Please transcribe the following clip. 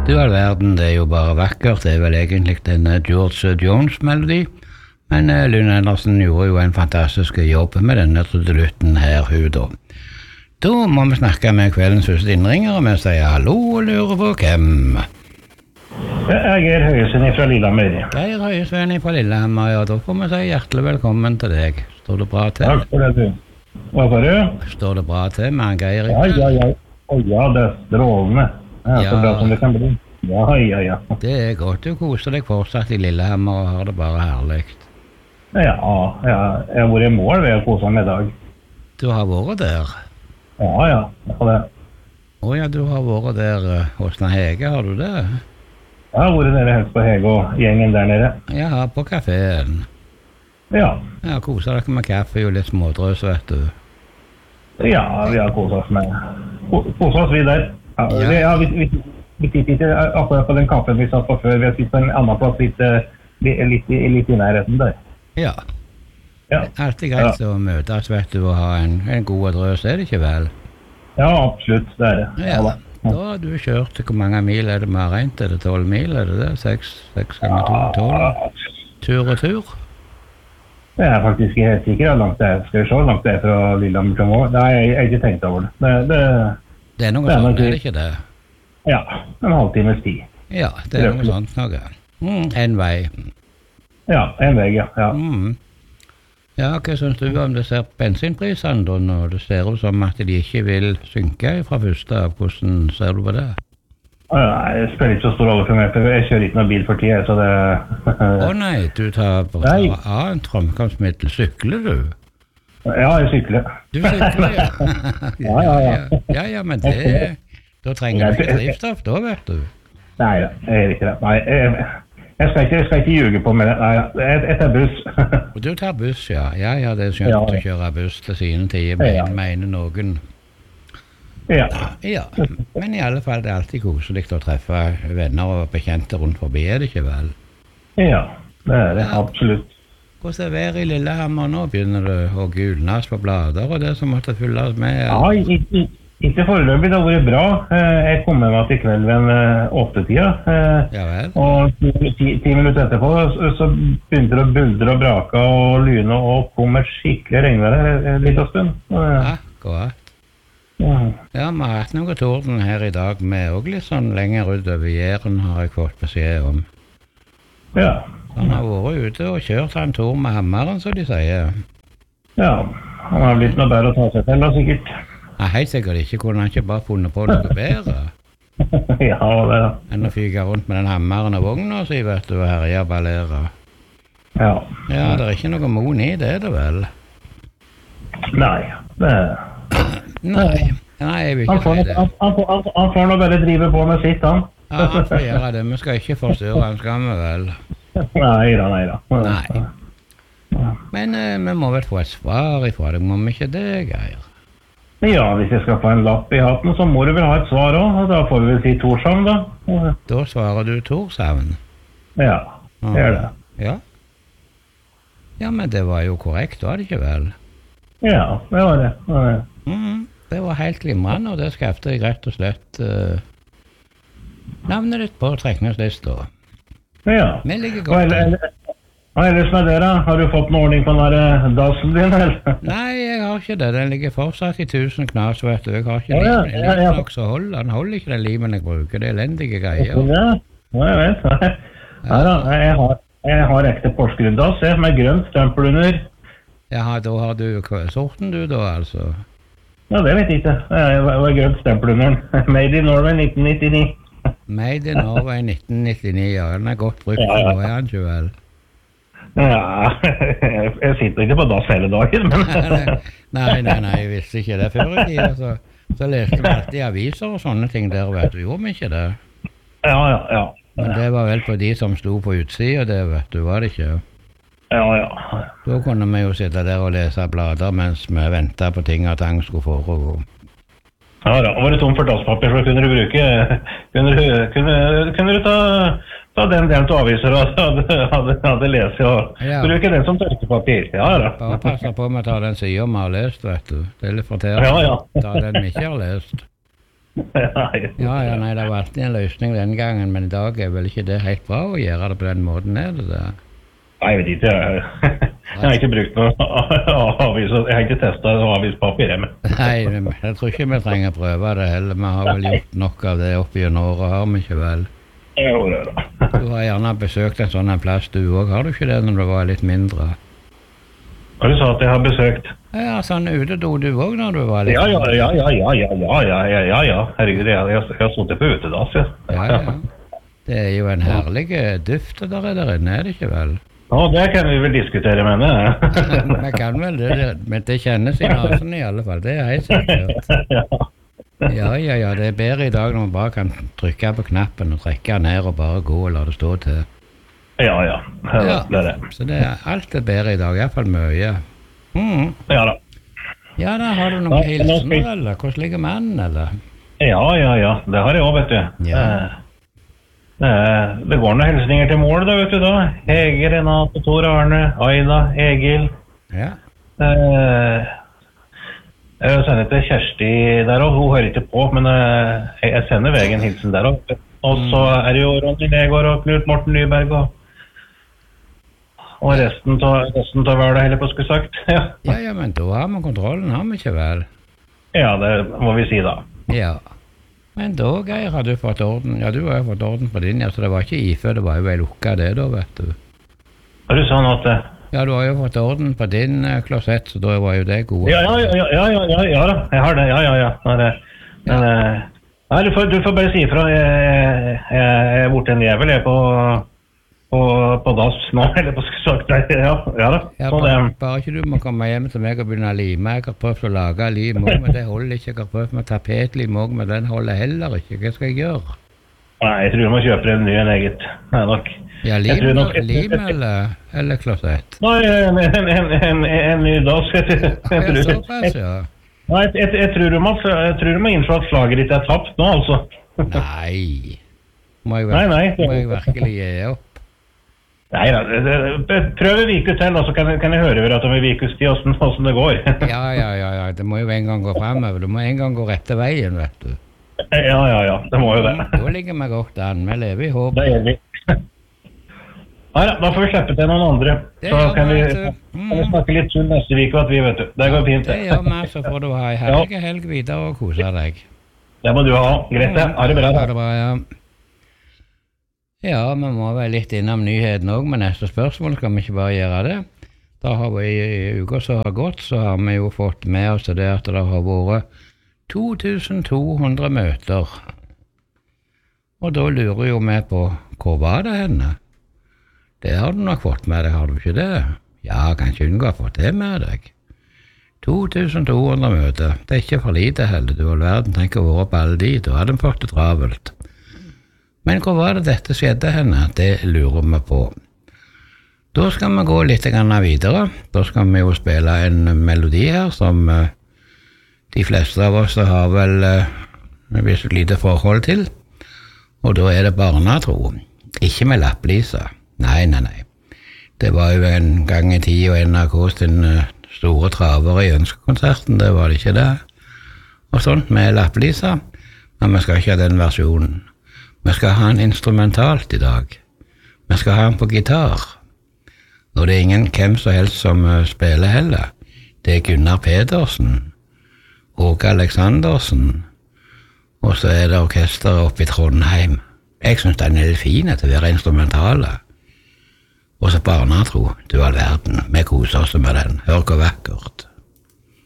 Du all verden, det jo bare vakkert. Det vel egentlig en George Jones-melodi. Men Lynn Andersen gjorde jo en fantastisk jobb med denne trudelutten her, hun da. Da må vi snakke med kveldens første innringer, og vi sier hallo og lurer på hvem. Jeg er Geir Høyesven fra Lillehammer. Geir Høyesven fra Lillehammer, ja, da får vi si hjertelig velkommen til deg. Står det bra til? Takk for det, du. Hva sa du? Står det bra til med Geir? Ja. Ja, det er strålende. Ja, så bra som det kan bli. Ja. Det er godt, du koser deg fortsatt i Lillehammer og har det bare herlig. Ja, jeg har vært i mål ved å kose meg i dag. Du har vært der? Ja, det. Ja, du har vært der hos Hege, har du det? Jeg har vært nede helst på Hege og gjengen der nede. Ja, på kaféen. Ja. Ja, koser dere med kaffe og litt smådrøs, vet du. Ja, vi har koset oss videre. Ja, vi sitter ikke akkurat på den kaffen vi satt på før. Vi har sittet på en annen plass litt i nærheten der. Ja. Alltid greit å møtes, vet du, og ha en god drøs, er det ikke vel? Ja, absolutt, det er det. Ja, da har du kjørt, hvor mange mil er det vi har regnet? Er det 12 mil, er det det? 6 ganger 2, 12? Tur og tur? Det er faktisk ikke helt sikker hvor langt det er. Skal vi se langt det er fra Lillehammer til Mål? Nei, jeg har ikke tenkt over det. Det er noe sånt, er det ikke det? Ja, en halvtimes tid. Ja, det er noe sånt noe. En vei. Ja, en vei, ja. Ja, hva synes du om det ser bensinprisene da, når det ser ut som at de ikke vil synke fra første av? Hvordan ser du på det? Jeg spiller ikke så stor rolle for meg, for jeg kjører ikke noen bil for tiden, så det... Nei, du tar annet fremkomstmiddel. Sykler du? Ja, jeg sykler. Du sykler, ja. Ja, men det... Da trenger du ikke drivstoff, da vet du. Nei, jeg gjør ikke det. Nei, jeg skal ikke ljuge på meg. Nei, jeg tar buss. Du tar buss, ja. Ja, det er skjønt å kjøre buss til sine tider, mener noen. Ja, men i alle fall det er alltid koselig å treffe venner og bekjente rundt forbi, er det ikke vel? Ja, det er det, absolutt. Hvordan er været i Lillehammer nå? Begynner det å gulnes på blader og det som måtte fylles med? Ja, ikke foreløpig, det har vært bra. Jeg kom med meg til kveld ved 8-tida. Ja vel. Og 10 minutter etterpå så begynte det å buldre og brake og lyne og kom et skikkelig regnvær en liten stund. Akkurat. Ja, vi har hatt noe torden her i dag med også litt sånn lenger utover Jæren har jeg fått beskjed om. Ja. Han har vært ute og kjørt en tur med hammeren, så de sier. Ja, han har blitt noe bedre å ta seg til da, sikkert. Nei, helt sikkert ikke. Kunne han ikke bare funnet på noe bedre? Ja, det da. Enn å fyke rundt med den hammeren og vognen, så vet du, og herje og ballere. Ja. Ja, det er ikke noe mon i det, det vel? Nei, det er... Nei, jeg vil ikke si det. Han får nå bare drive på med sitt, han. Ja, han får gjøre det. Vi skal ikke forstyrre han, skal vi vel? Nei da. Nei. Men vi må vel få et svar ifra deg, må vi ikke det, Geir? Ja, hvis jeg skal få en lapp i hatten, så må du vel ha et svar også, og da får vi vel si Torshavn, da. Da svarer du Torshavn? Ja, det er det. Ja? Ja, men det var jo korrekt, var det ikke vel? Ja, det var det. Det var helt glimrende, og det skapte jeg rett og slett navnet ditt på trekningslista. Ja. Vi ligger godt an. Hva ellers med dere? Har du fått noe ordning på den dassen din, eller? Nei, jeg har ikke det. Den ligger fortsatt i 1000 knas, vet du. Jeg har ikke limen nok så hold. Den holder ikke den limen jeg bruker. Det er elendige greier. Ja, jeg vet. Jeg har ekte Porsgrunn-dass, med grønt stempel under. Ja, da har du sorten du da, altså? Ja, det vet jeg ikke. Det var grønt stempel under den. Made in Norway 1999. Made in Norway 1999, ja. Den er godt brukt, så er han ikke vel? Ja, jeg sitter ikke på dass hele dagen, men... Nei, jeg visste ikke det før i tida, så leste vi alltid aviser og sånne ting der, vet du, gjorde vi ikke det? Ja. Men det var vel på de som sto på utsida, det vet du, var det ikke? Ja. Da kunne vi jo sitte der og lese blader mens vi ventet på ting og tang skulle foregå. Ja, var det tom for dasspapir, så kunne du bruke... Kunne du ta den delen til aviser og hadde lest og bruke den som tørkepapir. Ja. Bare passe på med å ta den siden vi har lest, vet du. Det er litt fortærende. Ta den vi ikke har lest. Ja, nei, det var alltid en løsning den gangen, men i dag vel ikke det helt bra å gjøre det på den måten, det der? Nei, jeg vet ikke. Jeg har ikke brukt noe avis, jeg har ikke testet avispapir. Nei, jeg tror ikke vi trenger å prøve det heller. Vi har vel gjort nok av det oppe i året, har vi ikke vel? Jo, det da. Du har gjerne besøkt en sånn plass du også, har du ikke det når du var litt mindre? Hva du sa at jeg har besøkt? Ja, sånn utedo du også når du var litt Ja. Herregud, jeg har suttet på utedass, ja. Ja. Det er jo en herlig duft der inne, er det ikke vel? Ja, det kan vi vel diskutere med henne. Vi kan vel det, men det kjennes i nasen i alle fall, det er helt sikkert. Ja, det er bedre i dag når man bare kan trykke på knappen og trekke ned og bare gå og la det stå til. Ja, det er det. Så alt er bedre i dag, i hvert fall mye. Ja da. Ja, da har du noen hilsener, eller? Hvordan ligger mannen, eller? Ja, det har jeg også, vet du. Ja. Det går noen hilsninger til mål da, vet du da. Hege, Renate, Tor Arne, Aida, Egil. Ja. Jeg sender til Kjersti der også, hun hører ikke på, men jeg sender veien hilsen der også. Og så er det jo Ronny Negård og Knut Morten Nyberg og resten til hverdag heller på skulle sagt. Ja, men da har vi kontrollen, har vi ikke vel? Ja, det må vi si da. Ja. Men da, Geir, har du fått orden? Ja, du har jo fått orden på din, så det var ikke ifø, det var jo vel lukka det da, vet du. Har du sånn at... Ja, du har jo fått orden på din klosett, så da var jo det gode. Ja da, jeg har det, ja. Nei, du får bare si ifra, jeg er borte en jævel, jeg på dass nå, eller på sagt, ja da. Ja, bare ikke du må komme hjem til meg og begynne å lime, jeg har prøvd å lage lim også, men det holder ikke, jeg har prøvd med tapetlim også, men den holder heller ikke, hva skal jeg gjøre? Nei, jeg tror du må kjøpe en ny en eget, nei nok. Ja, lim eller klosett? Nei, en ny dass, såpass, ja. Nei, jeg tror du må innse at slaget ditt er tapt nå, altså. Nei. Må jeg virkelig gi opp? Nei da, prøv en vike til, og så kan jeg høre over at om en vikes tid hvordan det går. Ja, det må jo en gang gå fremover. Du må en gang gå rette veien, vet du. Ja, det må jo det. Da ligger vi godt an, vi lever i håp. Det gjør vi. Nei da, da får vi slippe til noen andre. Så kan vi snakke litt tull neste vike, at vi vet du. Det går fint. Det gjør vi, så får du ha en herlig helg videre og kose deg. Det må du ha. Greit det. Ha det bra. Ha det bra, ja. Ja, vi må være litt innom nyheten også, men neste spørsmål skal vi ikke bare gjøre det. Da har vi i uka som har gått, så har vi jo fått med oss det at det har vært 2200 møter. Og da lurer jo vi på, hvor var det henne? Det har du nok fått med deg, har du ikke det? Ja, kanskje unngå å få det med deg. 2200 møter, det er ikke for lite heller, du all verden tenker å være på alle de, da hadde vi fått det travelt. Men hvor var det dette skjedde henne? Det lurer vi på. Da skal vi gå litt videre. Da skal vi jo spille en melodi her som de fleste av oss har vel et visst lite forhold til. Og da er det barnatro. Ikke med lapplisa. Nei. Det var jo en gang i tid og NRK sin store traver i ønskekonserten, det var det ikke det. Og sånt med lapplisa, men vi skal ikke ha den versjonen. Vi skal ha en instrumentalt i dag. Vi skal ha den på gitar. Og det er ingen hvem som helst som spiller heller. Det er Gunnar Pedersen, Åge Aleksandersen, og så er det orkesteret oppe i Trondheim. Jeg synes den er litt fin til å være instrumentale. Og så barnatro, du all verden. Vi koser oss med den. Hør hvor vakkert.